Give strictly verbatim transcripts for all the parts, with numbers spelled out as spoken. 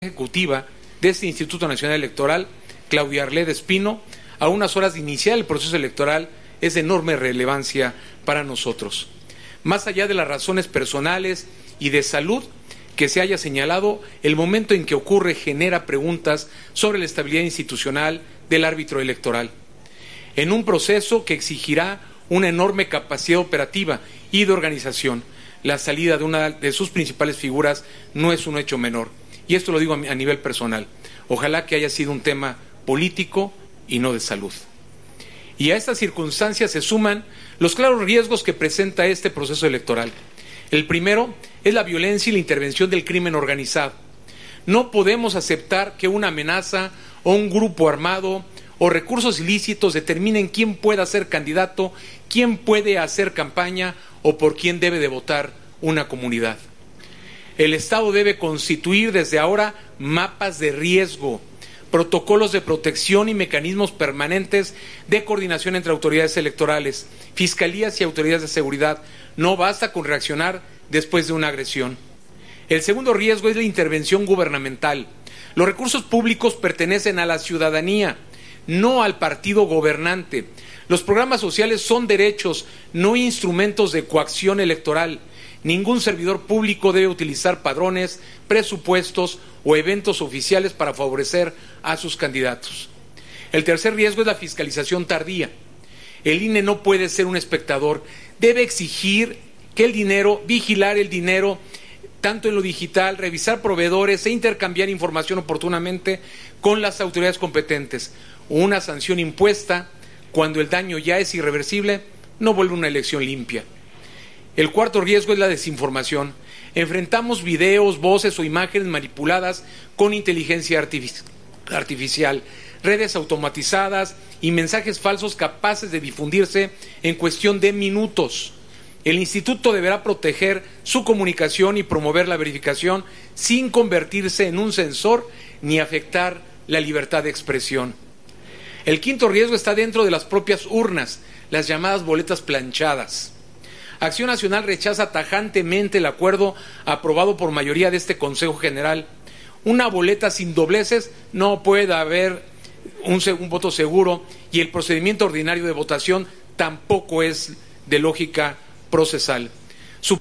ejecutiva de este Instituto Nacional Electoral, Claudia Arleda Espino, a unas horas de iniciar el proceso electoral, es de enorme relevancia para nosotros. Más allá de las razones personales y de salud que se haya señalado, el momento en que ocurre genera preguntas sobre la estabilidad institucional del árbitro electoral. En un proceso que exigirá una enorme capacidad operativa y de organización, la salida de una de sus principales figuras no es un hecho menor. Y esto lo digo a nivel personal. Ojalá que haya sido un tema político y no de salud. Y a estas circunstancias se suman los claros riesgos que presenta este proceso electoral. El primero es la violencia y la intervención del crimen organizado. No podemos aceptar que una amenaza o un grupo armado o recursos ilícitos determinen quién pueda ser candidato, quién puede hacer campaña o por quién debe de votar una comunidad. El Estado debe constituir desde ahora mapas de riesgo, protocolos de protección y mecanismos permanentes de coordinación entre autoridades electorales, fiscalías y autoridades de seguridad. No basta con reaccionar después de una agresión. El segundo riesgo es la intervención gubernamental. Los recursos públicos pertenecen a la ciudadanía, no al partido gobernante. Los programas sociales son derechos, no instrumentos de coacción electoral. Ningún servidor público debe utilizar padrones, presupuestos o eventos oficiales para favorecer a sus candidatos. El tercer riesgo es la fiscalización tardía. El I N E no puede ser un espectador, debe exigir que el dinero, vigilar el dinero, tanto en lo digital, revisar proveedores e intercambiar información oportunamente con las autoridades competentes. Una sanción impuesta cuando el daño ya es irreversible no vuelve una elección limpia. El cuarto riesgo es la desinformación. Enfrentamos videos, voces o imágenes manipuladas con inteligencia artific- artificial, redes automatizadas y mensajes falsos capaces de difundirse en cuestión de minutos. El Instituto deberá proteger su comunicación y promover la verificación sin convertirse en un censor ni afectar la libertad de expresión. El quinto riesgo está dentro de las propias urnas, las llamadas boletas planchadas. Acción Nacional rechaza tajantemente el acuerdo aprobado por mayoría de este Consejo General. Una boleta sin dobleces no puede haber un, un voto seguro y el procedimiento ordinario de votación tampoco es de lógica procesal. Su...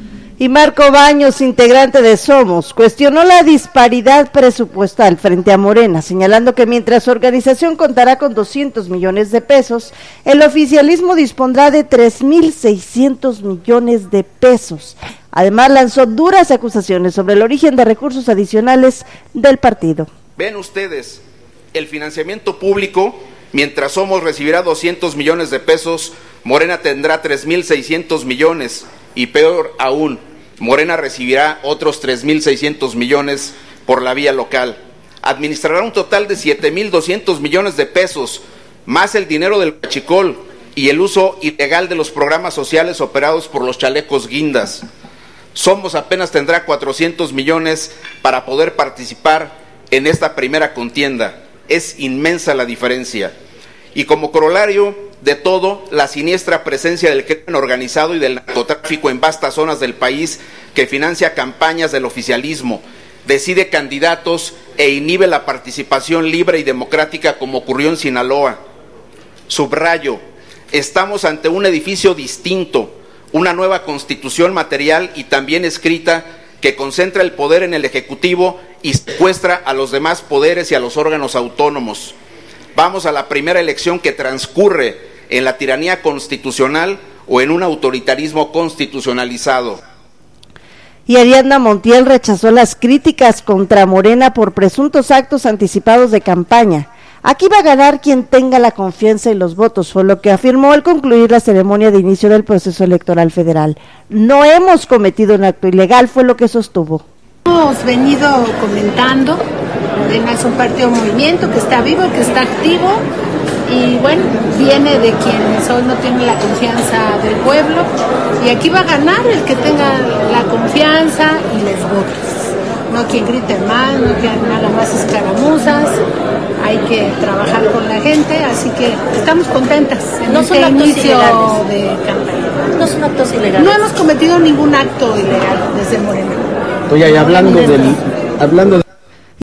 Y Marco Baños, integrante de Somos, cuestionó la disparidad presupuestal frente a Morena, señalando que mientras su organización contará con doscientos millones de pesos, el oficialismo dispondrá de tres mil seiscientos millones de pesos. Además, lanzó duras acusaciones sobre el origen de recursos adicionales del partido. Ven ustedes, el financiamiento público, mientras Somos recibirá doscientos millones de pesos, Morena tendrá tres mil seiscientos millones. Y peor aún, Morena recibirá otros tres mil seiscientos millones por la vía local. Administrará un total de siete mil doscientos millones de pesos, más el dinero del huachicol y el uso ilegal de los programas sociales operados por los chalecos guindas. Somos apenas tendrá cuatrocientos millones para poder participar en esta primera contienda. Es inmensa la diferencia. Y como corolario de todo, la siniestra presencia del crimen organizado y del narcotráfico en vastas zonas del país que financia campañas del oficialismo, decide candidatos e inhibe la participación libre y democrática como ocurrió en Sinaloa. Subrayo, estamos ante un edificio distinto, una nueva constitución material y también escrita que concentra el poder en el Ejecutivo y secuestra a los demás poderes y a los órganos autónomos. Vamos a la primera elección que transcurre en la tiranía constitucional o en un autoritarismo constitucionalizado. Y Ariadna Montiel rechazó las críticas contra Morena por presuntos actos anticipados de campaña. Aquí va a ganar quien tenga la confianza y los votos, fue lo que afirmó al concluir la ceremonia de inicio del proceso electoral federal. No hemos cometido un acto ilegal, fue lo que sostuvo. Hemos venido comentando, Morena es un partido movimiento que está vivo, que está activo y bueno, viene de quienes hoy no tienen la confianza del pueblo y aquí va a ganar el que tenga la confianza y les votos. No quien grite más, no quien haga más escaramuzas, hay que trabajar con la gente, así que estamos contentas en no este inicio de campaña. No son actos ilegales. No hemos cometido ningún acto ilegal desde Morena. Oye, y hablando del, hablando de...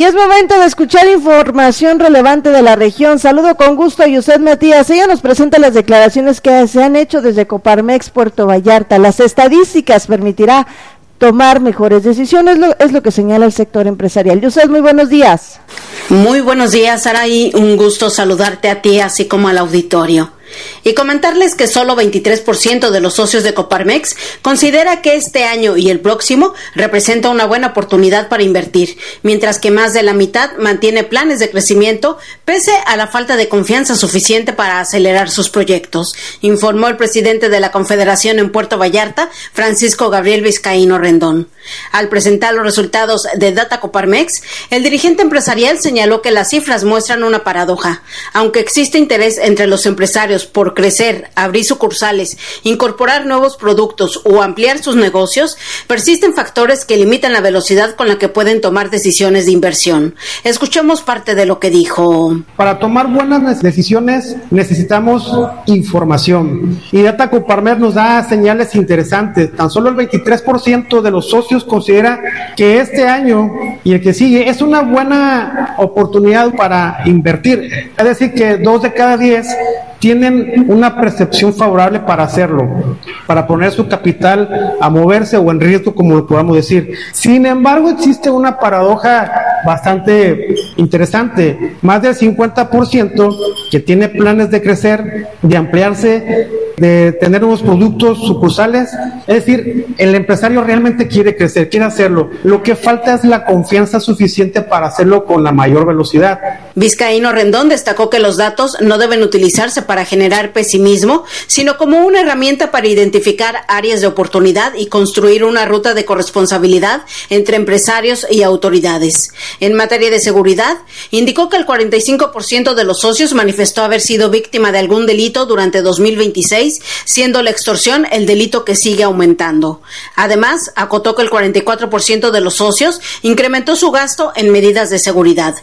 Y es momento de escuchar información relevante de la región. Saludo con gusto a Yuset Matías. Ella nos presenta las declaraciones que se han hecho desde Coparmex Puerto Vallarta. Las estadísticas permitirá tomar mejores decisiones, lo, es lo que señala el sector empresarial. Yuset, muy buenos días. Muy buenos días, Saraí. Un gusto saludarte a ti, así como al auditorio. Y comentarles que solo veintitrés por ciento de los socios de Coparmex considera que este año y el próximo representa una buena oportunidad para invertir, mientras que más de la mitad mantiene planes de crecimiento pese a la falta de confianza suficiente para acelerar sus proyectos, informó el presidente de la Confederación en Puerto Vallarta, Francisco Gabriel Vizcaíno Rendón. Al presentar los resultados de Data Coparmex, el dirigente empresarial señaló que las cifras muestran una paradoja. Aunque existe interés entre los empresarios por crecer, abrir sucursales, incorporar nuevos productos o ampliar sus negocios, persisten factores que limitan la velocidad con la que pueden tomar decisiones de inversión. Escuchemos parte de lo que dijo. Para tomar buenas decisiones necesitamos información, y Data Coparmex nos da señales interesantes. Tan solo el veintitrés por ciento de los socios considera que este año y el que sigue es una buena oportunidad para invertir. Es decir, que dos de cada diez tienen una percepción favorable para hacerlo, para poner su capital a moverse o en riesgo, como lo podamos decir. Sin embargo, existe una paradoja bastante interesante. Más del cincuenta por ciento que tiene planes de crecer, de ampliarse, de tener nuevos productos, sucursales. Es decir, el empresario realmente quiere crecer, quiere hacerlo. Lo que falta es la confianza suficiente para hacerlo con la mayor velocidad. Vizcaíno Rendón destacó que los datos no deben utilizarse para generar pesimismo, sino como una herramienta para identificar áreas de oportunidad y construir una ruta de corresponsabilidad entre empresarios y autoridades. En materia de seguridad, indicó que el cuarenta y cinco por ciento de los socios manifestó haber sido víctima de algún delito durante dos mil veintiséis, siendo la extorsión el delito que sigue aumentando. Además, acotó que el cuarenta y cuatro por ciento de los socios incrementó su gasto en medidas de seguridad.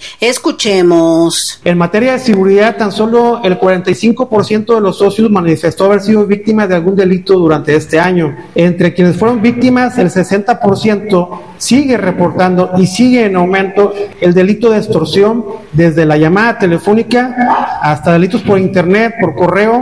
Escuchemos. En materia de seguridad, tan solo el cuarenta y cinco por ciento de los socios manifestó haber sido víctimas de algún delito durante este año. Entre quienes fueron víctimas, el sesenta por ciento sigue reportando y sigue en aumento el delito de extorsión, desde la llamada telefónica hasta delitos por internet, por correo,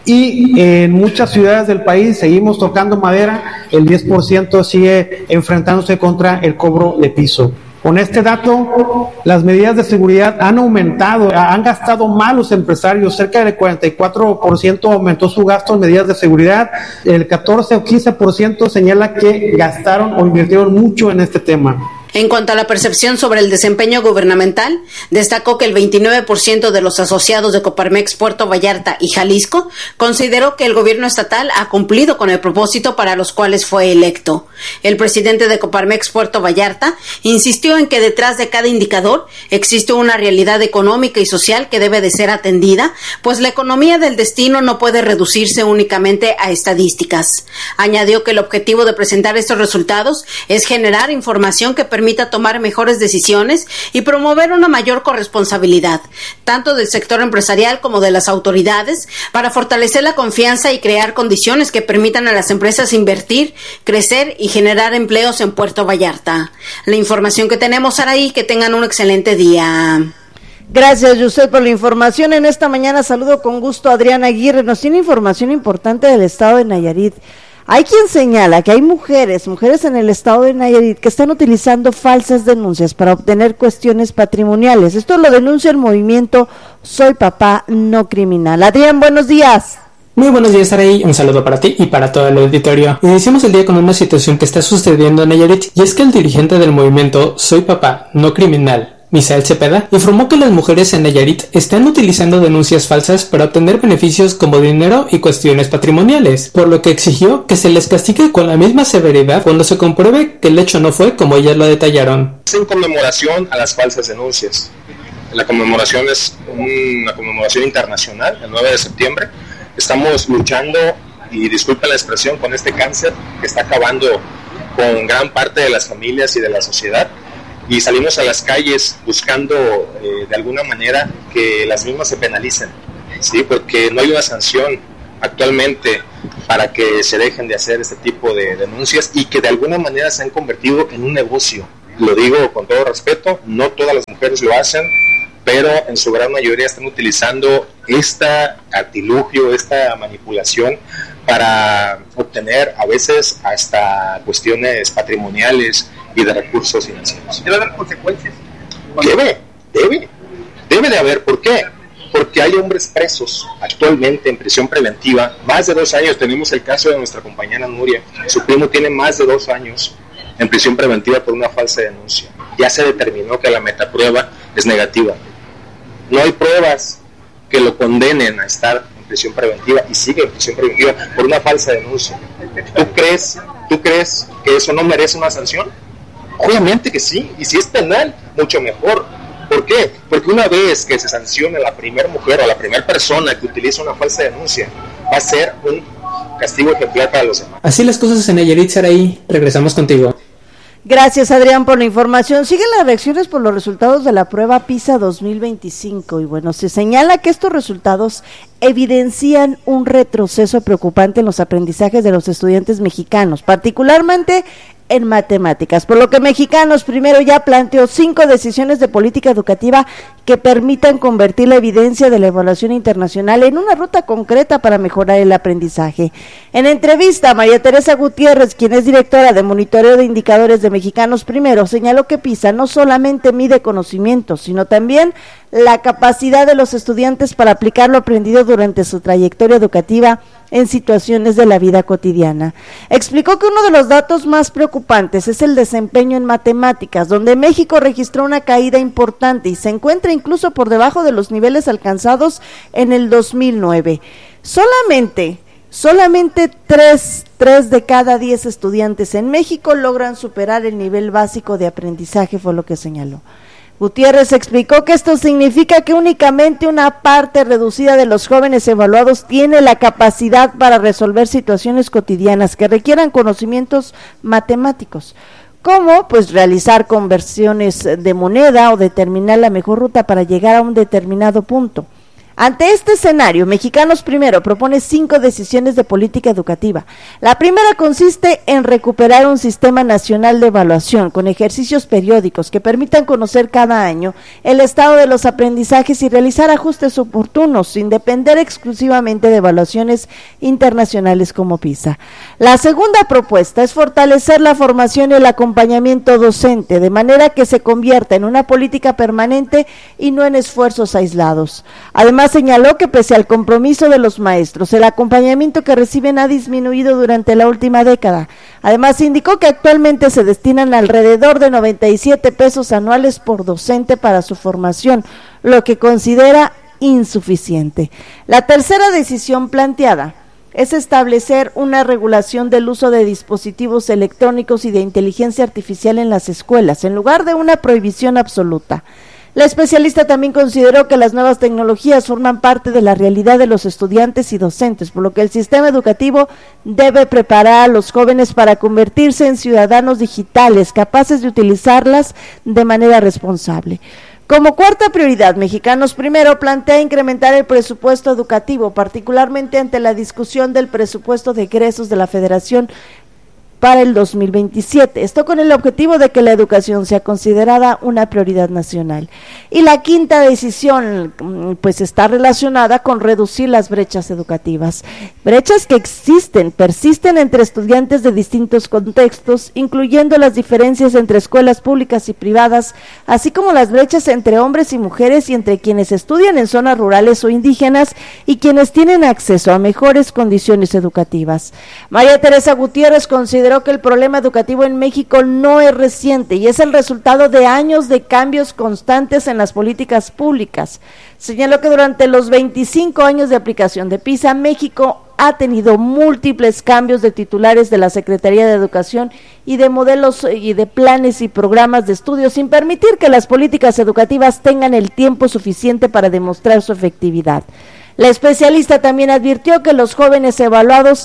y en muchas ciudades del país, seguimos tocando madera, el diez por ciento sigue enfrentándose contra el cobro de piso. Con este dato, las medidas de seguridad han aumentado, han gastado más los empresarios. Cerca del cuarenta y cuatro por ciento aumentó su gasto en medidas de seguridad. El catorce o quince por ciento señala que gastaron o invirtieron mucho en este tema. En cuanto a la percepción sobre el desempeño gubernamental, destacó que el veintinueve por ciento de los asociados de Coparmex Puerto Vallarta y Jalisco consideró que el gobierno estatal ha cumplido con el propósito para los cuales fue electo. El presidente de Coparmex Puerto Vallarta insistió en que detrás de cada indicador existe una realidad económica y social que debe de ser atendida, pues la economía del destino no puede reducirse únicamente a estadísticas. Añadió que el objetivo de presentar estos resultados es generar información que permita tomar mejores decisiones y promover una mayor corresponsabilidad, tanto del sector empresarial como de las autoridades, para fortalecer la confianza y crear condiciones que permitan a las empresas invertir, crecer y generar empleos en Puerto Vallarta. La información que tenemos, Saraí, que tengan un excelente día. Gracias, Yuset, por la información. En esta mañana saludo con gusto a Adriana Aguirre. Nos tiene información importante del estado de Nayarit. Hay quien señala que hay mujeres, mujeres en el estado de Nayarit que están utilizando falsas denuncias para obtener cuestiones patrimoniales. Esto lo denuncia el movimiento Soy Papá No Criminal. Adrián, buenos días. Muy buenos días, Saraí. Un saludo para ti y para todo el auditorio. Iniciamos el día con una situación que está sucediendo en Nayarit, y es que el dirigente del movimiento Soy Papá No Criminal, Misael Cepeda, informó que las mujeres en Nayarit están utilizando denuncias falsas para obtener beneficios como dinero y cuestiones patrimoniales, por lo que exigió que se les castigue con la misma severidad cuando se compruebe que el hecho no fue como ellas lo detallaron. En conmemoración a las falsas denuncias. La conmemoración es una conmemoración internacional, el nueve de septiembre. Estamos luchando, y disculpen la expresión, con este cáncer que está acabando con gran parte de las familias y de la sociedad. Y salimos a las calles buscando eh, de alguna manera que las mismas se penalicen, ¿sí? Porque no hay una sanción actualmente para que se dejen de hacer este tipo de denuncias, y que de alguna manera se han convertido en un negocio, lo digo con todo respeto, no todas las mujeres lo hacen, pero en su gran mayoría están utilizando este artilugio, esta manipulación para obtener a veces hasta cuestiones patrimoniales y de recursos financieros. ¿Debe haber consecuencias? Debe, debe, debe de haber. ¿Por qué? Porque hay hombres presos actualmente en prisión preventiva, más de dos años. Tenemos el caso de nuestra compañera Nuria, su primo tiene más de dos años en prisión preventiva por una falsa denuncia. Ya se determinó que la metaprueba es negativa. No hay pruebas que lo condenen a estar en prisión preventiva y sigue en prisión preventiva por una falsa denuncia. ¿Tú crees, tú crees que eso no merece una sanción? Obviamente que sí, y si es penal, mucho mejor. ¿Por qué? Porque una vez que se sancione a la primera mujer o a la primera persona que utiliza una falsa denuncia, va a ser un castigo ejemplar para los demás. Así las cosas en Nayarit, Saraí. Regresamos contigo. Gracias, Adrián, por la información. Siguen las reacciones por los resultados de la prueba PISA dos mil veinticinco y bueno, se señala que estos resultados evidencian un retroceso preocupante en los aprendizajes de los estudiantes mexicanos, particularmente en matemáticas, por lo que Mexicanos Primero ya planteó cinco decisiones de política educativa que permitan convertir la evidencia de la evaluación internacional en una ruta concreta para mejorar el aprendizaje. En entrevista, María Teresa Gutiérrez, quien es directora de monitoreo de indicadores de Mexicanos Primero, señaló que PISA no solamente mide conocimientos, sino también la capacidad de los estudiantes para aplicar lo aprendido durante su trayectoria educativa en situaciones de la vida cotidiana. Explicó que uno de los datos más preocupantes es el desempeño en matemáticas, donde México registró una caída importante y se encuentra incluso por debajo de los niveles alcanzados en el dos mil nueve. Solamente, solamente tres, tres de cada diez estudiantes en México logran superar el nivel básico de aprendizaje, fue lo que señaló. Gutiérrez explicó que esto significa que únicamente una parte reducida de los jóvenes evaluados tiene la capacidad para resolver situaciones cotidianas que requieran conocimientos matemáticos, como pues realizar conversiones de moneda o determinar la mejor ruta para llegar a un determinado punto. Ante este escenario, Mexicanos Primero propone cinco decisiones de política educativa. La primera consiste en recuperar un sistema nacional de evaluación con ejercicios periódicos que permitan conocer cada año el estado de los aprendizajes y realizar ajustes oportunos sin depender exclusivamente de evaluaciones internacionales como PISA. La segunda propuesta es fortalecer la formación y el acompañamiento docente de manera que se convierta en una política permanente y no en esfuerzos aislados. Además, señaló que pese al compromiso de los maestros, el acompañamiento que reciben ha disminuido durante la última década. Además, indicó que actualmente se destinan alrededor de noventa y siete pesos anuales por docente para su formación, lo que considera insuficiente. La tercera decisión planteada es establecer una regulación del uso de dispositivos electrónicos y de inteligencia artificial en las escuelas, en lugar de una prohibición absoluta. La especialista también consideró que las nuevas tecnologías forman parte de la realidad de los estudiantes y docentes, por lo que el sistema educativo debe preparar a los jóvenes para convertirse en ciudadanos digitales, capaces de utilizarlas de manera responsable. Como cuarta prioridad, Mexicanos Primero plantea incrementar el presupuesto educativo, particularmente ante la discusión del presupuesto de egresos de la Federación para el dos mil veintisiete, esto con el objetivo de que la educación sea considerada una prioridad nacional. Y la quinta decisión, pues está relacionada con reducir las brechas educativas, brechas que existen, persisten entre estudiantes de distintos contextos, incluyendo las diferencias entre escuelas públicas y privadas, así como las brechas entre hombres y mujeres y entre quienes estudian en zonas rurales o indígenas y quienes tienen acceso a mejores condiciones educativas. María Teresa Gutiérrez considera que el problema educativo en México no es reciente y es el resultado de años de cambios constantes en las políticas públicas. Señaló que durante los veinticinco años de aplicación de PISA, México ha tenido múltiples cambios de titulares de la Secretaría de Educación y de modelos y de planes y programas de estudio, sin permitir que las políticas educativas tengan el tiempo suficiente para demostrar su efectividad. La especialista también advirtió que los jóvenes evaluados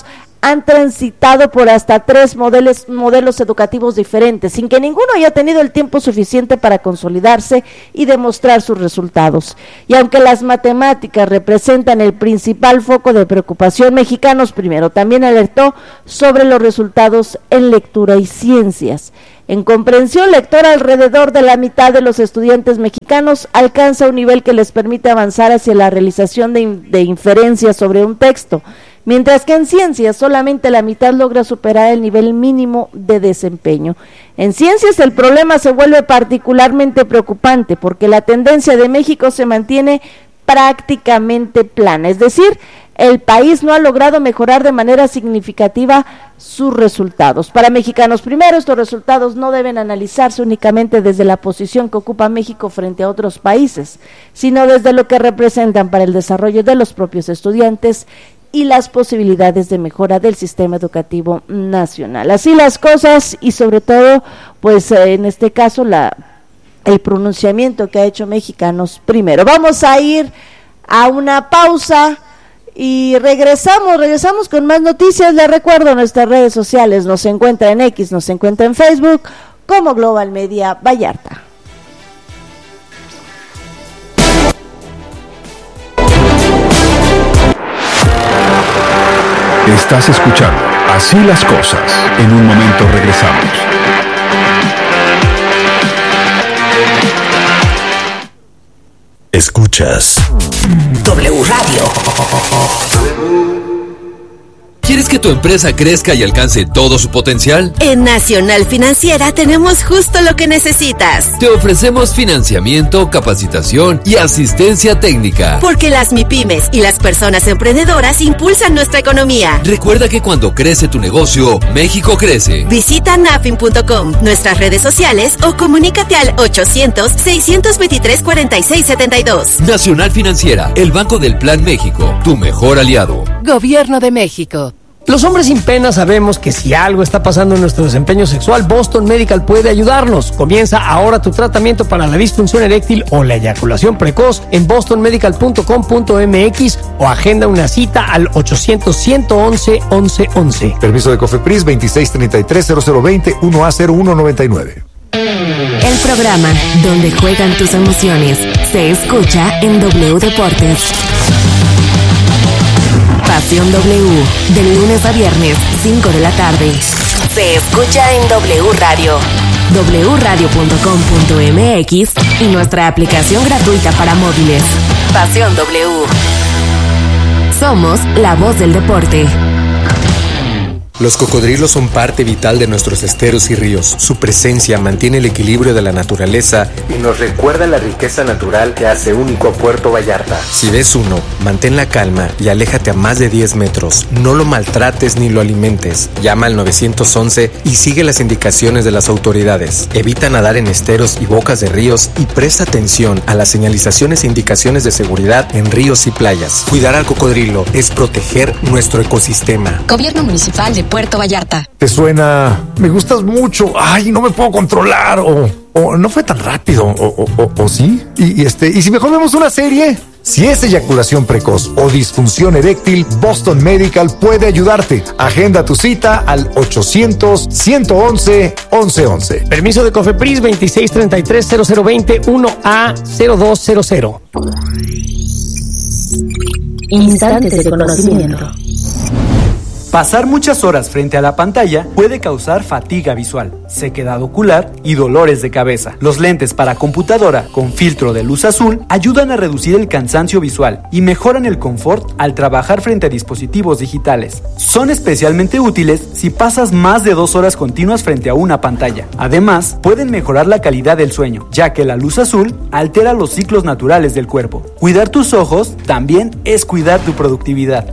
han transitado por hasta tres modelos, modelos educativos diferentes, sin que ninguno haya tenido el tiempo suficiente para consolidarse y demostrar sus resultados. Y aunque las matemáticas representan el principal foco de preocupación, Mexicanos Primero también alertó sobre los resultados en lectura y ciencias. En comprensión lectora, alrededor de la mitad de los estudiantes mexicanos alcanza un nivel que les permite avanzar hacia la realización de, de inferencias sobre un texto, mientras que en ciencias solamente la mitad logra superar el nivel mínimo de desempeño. En ciencias el problema se vuelve particularmente preocupante porque la tendencia de México se mantiene prácticamente plana, es decir, el país no ha logrado mejorar de manera significativa sus resultados. Para Mexicanos Primero, estos resultados no deben analizarse únicamente desde la posición que ocupa México frente a otros países, sino desde lo que representan para el desarrollo de los propios estudiantes y las posibilidades de mejora del sistema educativo nacional. Así las cosas, y sobre todo, pues en este caso, la el pronunciamiento que ha hecho Mexicanos Primero. Vamos a ir a una pausa y regresamos, regresamos con más noticias. Les recuerdo nuestras redes sociales, nos encuentra en X, nos encuentra en Facebook como Global Media Vallarta. Estás escuchando Así las Cosas. En un momento regresamos. Escuchas W Radio. ¿Quieres que tu empresa crezca y alcance todo su potencial? En Nacional Financiera tenemos justo lo que necesitas. Te ofrecemos financiamiento, capacitación y asistencia técnica. Porque las MIPYMES y las personas emprendedoras impulsan nuestra economía. Recuerda que cuando crece tu negocio, México crece. Visita nafin punto com, nuestras redes sociales o comunícate al ochocientos, seiscientos veintitrés, cuarenta y seis setenta y dos. Nacional Financiera, el Banco del Plan México, tu mejor aliado. Gobierno de México. Los hombres sin pena sabemos que si algo está pasando en nuestro desempeño sexual, Boston Medical puede ayudarnos. Comienza ahora tu tratamiento para la disfunción eréctil o la eyaculación precoz en boston medical punto com punto m x o agenda una cita al ochocientos, ciento once, once once. Permiso de COFEPRIS veintiséis treinta y tres, cero cero veinte, uno A cero uno noventa y nueve. El programa donde juegan tus emociones se escucha en W Deportes. Pasión W, de lunes a viernes, cinco de la tarde. Se escucha en W Radio, w radio punto com punto m x y nuestra aplicación gratuita para móviles. Pasión W. Somos la voz del deporte. Los cocodrilos son parte vital de nuestros esteros y ríos. Su presencia mantiene el equilibrio de la naturaleza y nos recuerda la riqueza natural que hace único a Puerto Vallarta. Si ves uno, mantén la calma y aléjate a más de diez metros. No lo maltrates ni lo alimentes. Llama al nueve once y sigue las indicaciones de las autoridades. Evita nadar en esteros y bocas de ríos y presta atención a las señalizaciones e indicaciones de seguridad en ríos y playas. Cuidar al cocodrilo es proteger nuestro ecosistema. Gobierno Municipal de Puerto Vallarta. Te suena, me gustas mucho, ay, no me puedo controlar, o, o no fue tan rápido, o, o, o, o sí. Y, y este, y si mejor vemos una serie. Si es eyaculación precoz o disfunción eréctil, Boston Medical puede ayudarte. Agenda tu cita al ochocientos, ciento once, once once. Permiso de COFEPRIS veintiséis treinta y tres, cero cero veinte, uno A cero dos cero cero. Instantes de conocimiento. Pasar muchas horas frente a la pantalla puede causar fatiga visual, sequedad ocular y dolores de cabeza. Los lentes para computadora con filtro de luz azul ayudan a reducir el cansancio visual y mejoran el confort al trabajar frente a dispositivos digitales. Son especialmente útiles si pasas más de dos horas continuas frente a una pantalla. Además, pueden mejorar la calidad del sueño, ya que la luz azul altera los ciclos naturales del cuerpo. Cuidar tus ojos también es cuidar tu productividad.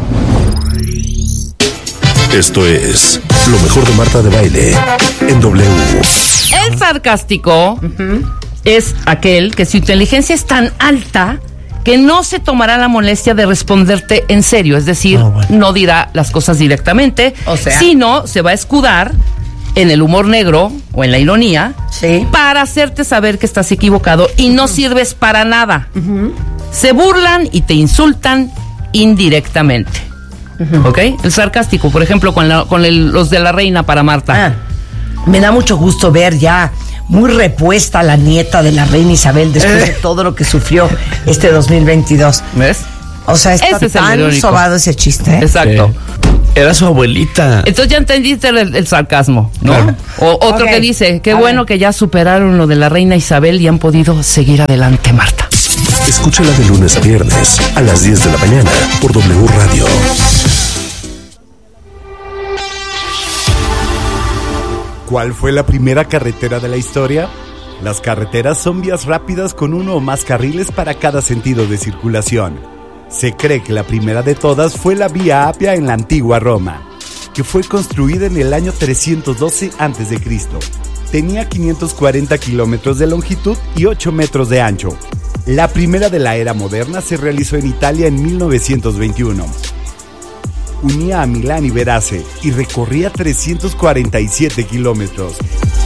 Esto es lo mejor de Marta de Baile en W. El sarcástico uh-huh. es aquel que su inteligencia es tan alta que no se tomará la molestia de responderte en serio, es decir, oh, bueno. no dirá las cosas directamente, o sea, sino se va a escudar en el humor negro o en la ironía sí. para hacerte saber que estás equivocado y no uh-huh. sirves para nada. Uh-huh. Se burlan y te insultan indirectamente. Uh-huh. ¿Ok? El sarcástico, por ejemplo, con, la, con el, los de la reina para Marta. Ah, me da mucho gusto ver ya muy repuesta la nieta de la reina Isabel después eh. de todo lo que sufrió este dos mil veintidós. ¿Ves? O sea, está ese tan sobado ese chiste. ¿eh? Exacto. Sí. Era su abuelita. Entonces ya entendiste el, el sarcasmo, ¿no? Claro. O otro okay. que dice, qué A bueno ver. que ya superaron lo de la reina Isabel y han podido seguir adelante, Marta. Escúchala de lunes a viernes a las diez de la mañana por W Radio. ¿Cuál fue la primera carretera de la historia? Las carreteras son vías rápidas con uno o más carriles para cada sentido de circulación. Se cree que la primera de todas fue la Vía Apia en la antigua Roma, que fue construida en el año trescientos doce antes de Cristo. Tenía quinientos cuarenta kilómetros de longitud y ocho metros de ancho. La primera de la era moderna se realizó en Italia en mil novecientos veintiuno. Unía a Milán y Verace y recorría trescientos cuarenta y siete kilómetros.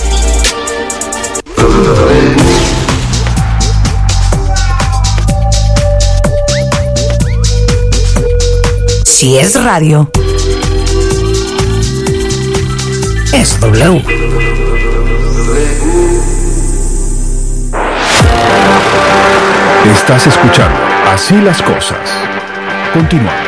Si es radio, es W. Estás escuchando Así las Cosas. Continuamos.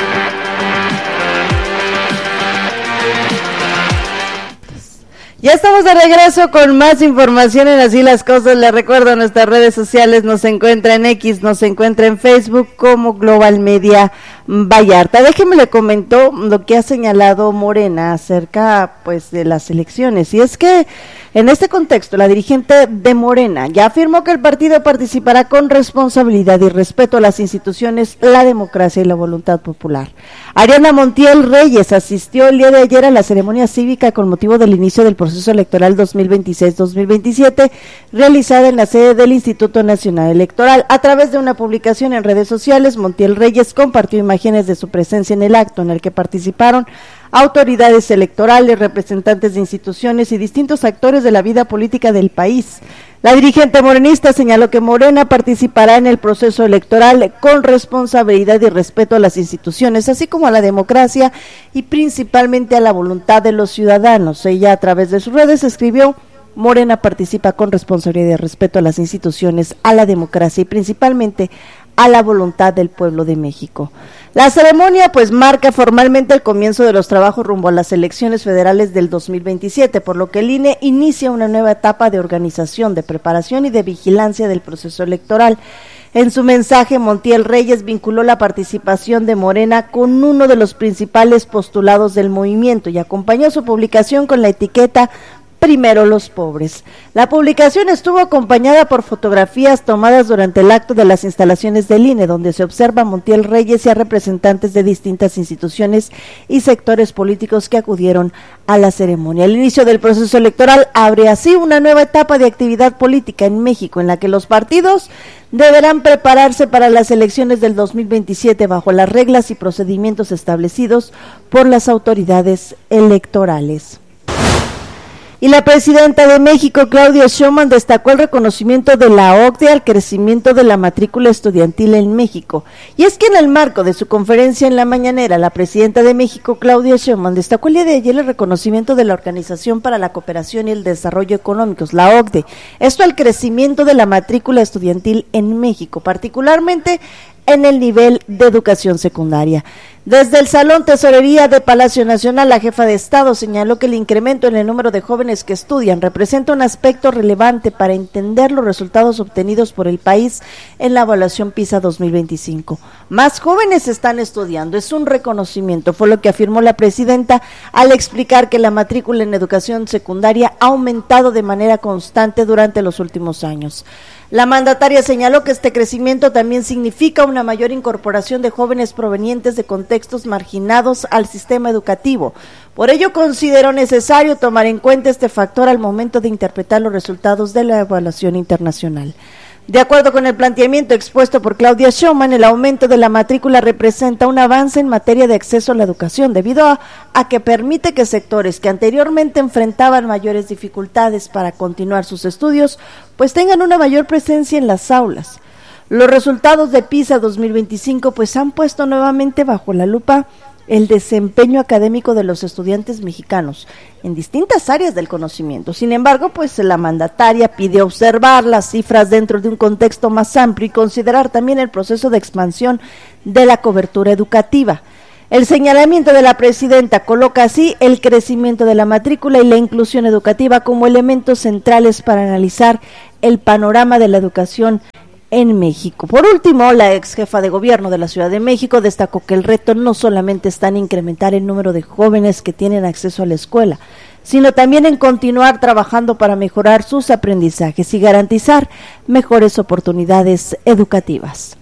Ya estamos de regreso con más información en Así las Cosas. Les recuerdo, nuestras redes sociales nos encuentra en X, nos encuentra en Facebook como Global Media Vallarta. Déjeme le comentó lo que ha señalado Morena acerca pues de las elecciones, y es que en este contexto la dirigente de Morena ya afirmó que el partido participará con responsabilidad y respeto a las instituciones, la democracia y la voluntad popular. Ariana Montiel Reyes asistió el día de ayer a la ceremonia cívica con motivo del inicio del proceso electoral dos mil veintiséis dos mil veintisiete realizada en la sede del Instituto Nacional Electoral. A través de una publicación en redes sociales, Montiel Reyes compartió imágenes de su presencia en el acto en el que participaron autoridades electorales, representantes de instituciones y distintos actores de la vida política del país. La dirigente morenista señaló que Morena participará en el proceso electoral con responsabilidad y respeto a las instituciones, así como a la democracia y principalmente a la voluntad de los ciudadanos. Ella, a través de sus redes, escribió: Morena participa con responsabilidad y respeto a las instituciones, a la democracia y principalmente a la voluntad del pueblo de México. La ceremonia pues marca formalmente el comienzo de los trabajos rumbo a las elecciones federales del dos mil veintisiete, por lo que el I N E inicia una nueva etapa de organización, de preparación y de vigilancia del proceso electoral. En su mensaje, Montiel Reyes vinculó la participación de Morena con uno de los principales postulados del movimiento y acompañó su publicación con la etiqueta Primero los pobres. La publicación estuvo acompañada por fotografías tomadas durante el acto de las instalaciones del I N E, donde se observa a Montiel Reyes y a representantes de distintas instituciones y sectores políticos que acudieron a la ceremonia. El inicio del proceso electoral abre así una nueva etapa de actividad política en México, en la que los partidos deberán prepararse para las elecciones del dos mil veintisiete bajo las reglas y procedimientos establecidos por las autoridades electorales. Y la presidenta de México, Claudia Sheinbaum, destacó el reconocimiento de la O C D E al crecimiento de la matrícula estudiantil en México. Y es que en el marco de su conferencia en la mañanera, la presidenta de México, Claudia Sheinbaum, destacó el día de ayer el reconocimiento de la Organización para la Cooperación y el Desarrollo Económicos, la O C D E. Esto al crecimiento de la matrícula estudiantil en México, particularmente en el nivel de educación secundaria. Desde el Salón Tesorería de Palacio Nacional, la jefa de Estado señaló que el incremento en el número de jóvenes que estudian representa un aspecto relevante para entender los resultados obtenidos por el país en la evaluación PISA dos mil veinticinco. Más jóvenes están estudiando, es un reconocimiento, fue lo que afirmó la presidenta al explicar que la matrícula en educación secundaria ha aumentado de manera constante durante los últimos años. La mandataria señaló que este crecimiento también significa una mayor incorporación de jóvenes provenientes de contextos marginados al sistema educativo. Por ello, consideró necesario tomar en cuenta este factor al momento de interpretar los resultados de la evaluación internacional. De acuerdo con el planteamiento expuesto por Claudia Sheinbaum, el aumento de la matrícula representa un avance en materia de acceso a la educación, debido a, a que permite que sectores que anteriormente enfrentaban mayores dificultades para continuar sus estudios, pues tengan una mayor presencia en las aulas. Los resultados de PISA dos mil veinticinco pues han puesto nuevamente bajo la lupa el desempeño académico de los estudiantes mexicanos en distintas áreas del conocimiento. Sin embargo, pues la mandataria pide observar las cifras dentro de un contexto más amplio y considerar también el proceso de expansión de la cobertura educativa. El señalamiento de la presidenta coloca así el crecimiento de la matrícula y la inclusión educativa como elementos centrales para analizar el panorama de la educación en México. Por último, la ex jefa de gobierno de la Ciudad de México destacó que el reto no solamente está en incrementar el número de jóvenes que tienen acceso a la escuela, sino también en continuar trabajando para mejorar sus aprendizajes y garantizar mejores oportunidades educativas.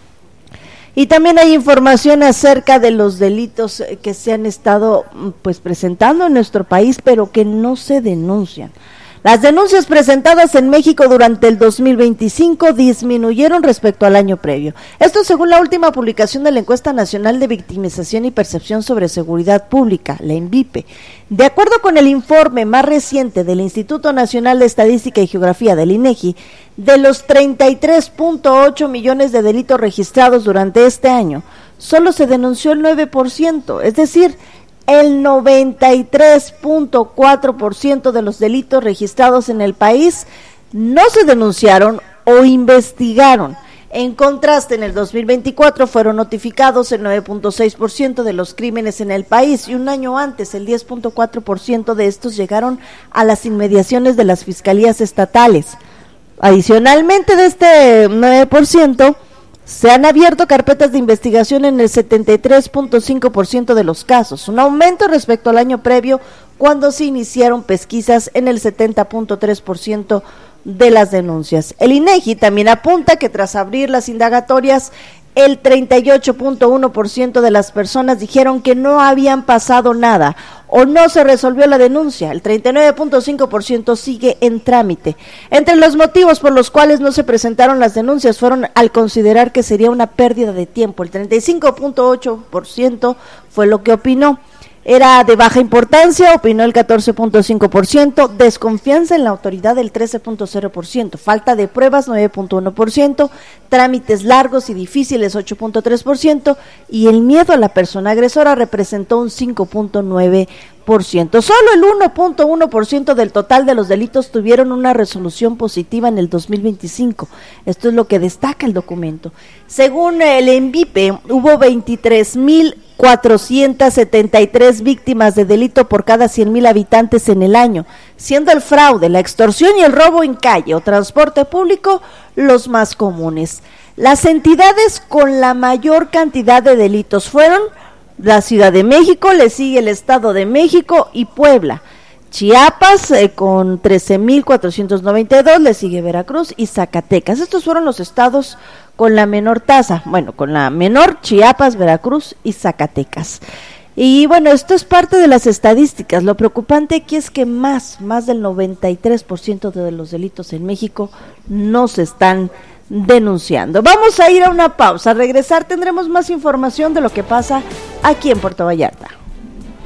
Y también hay información acerca de los delitos que se han estado pues presentando en nuestro país, pero que no se denuncian. Las denuncias presentadas en México durante el dos mil veinticinco disminuyeron respecto al año previo. Esto según la última publicación de la Encuesta Nacional de Victimización y Percepción sobre Seguridad Pública, la ENVIPE. De acuerdo con el informe más reciente del Instituto Nacional de Estadística y Geografía del INEGI, de los treinta y tres punto ocho millones de delitos registrados durante este año, solo se denunció el nueve por ciento, es decir, el noventa y tres punto cuatro por ciento de los delitos registrados en el país no se denunciaron o investigaron. En contraste, en el dos mil veinticuatro fueron notificados el nueve punto seis por ciento de los crímenes en el país y un año antes el diez punto cuatro por ciento de estos llegaron a las inmediaciones de las fiscalías estatales. Adicionalmente de este nueve por ciento, se han abierto carpetas de investigación en el setenta y tres punto cinco por ciento de los casos, un aumento respecto al año previo cuando se iniciaron pesquisas en el setenta punto tres por ciento de las denuncias. El INEGI también apunta que tras abrir las indagatorias, el treinta y ocho punto uno por ciento de las personas dijeron que no habían pasado nada o no se resolvió la denuncia. El treinta y nueve punto cinco por ciento sigue en trámite. Entre los motivos por los cuales no se presentaron las denuncias fueron al considerar que sería una pérdida de tiempo. El treinta y cinco punto ocho por ciento fue lo que opinó. Era de baja importancia, opinó el catorce punto cinco por ciento, desconfianza en la autoridad el trece punto cero por ciento, falta de pruebas nueve punto uno por ciento, trámites largos y difíciles ocho punto tres por ciento y el miedo a la persona agresora representó un cinco punto nueve por ciento. Solo el uno punto uno por ciento del total de los delitos tuvieron una resolución positiva en el dos mil veinticinco. Esto es lo que destaca el documento. Según el ENVIPE, hubo veintitrés mil cuatrocientas setenta y tres víctimas de delito por cada cien mil habitantes en el año, siendo el fraude, la extorsión y el robo en calle o transporte público los más comunes. Las entidades con la mayor cantidad de delitos fueron la Ciudad de México, le sigue el Estado de México y Puebla. Chiapas eh, con trece mil cuatrocientos noventa y dos, le sigue Veracruz y Zacatecas. Estos fueron los estados con la menor tasa, bueno, con la menor Chiapas, Veracruz y Zacatecas. Y bueno, esto es parte de las estadísticas. Lo preocupante aquí es que más, más del noventa y tres por ciento de los delitos en México no se están denunciando. Vamos a ir a una pausa. Al regresar tendremos más información de lo que pasa aquí en Puerto Vallarta.